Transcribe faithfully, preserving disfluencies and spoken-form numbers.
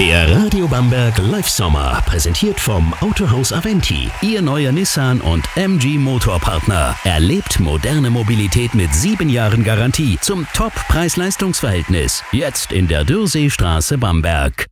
Der Radio Bamberg Live Sommer, präsentiert vom Autohaus Aventi, Ihr neuer Nissan und M G Motorpartner. Erlebt moderne Mobilität mit sieben Jahren Garantie zum Top-Preis-Leistungs-Verhältnis. Jetzt in der Dürseestraße Bamberg.